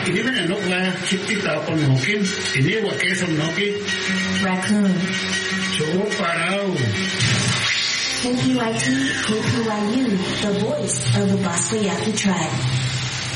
Ini mana nok lah kita penukin. Ini wakai semnoki. Raccoon. Coba parau. KPYT, KPYU, the voice of the Basquiat tribe.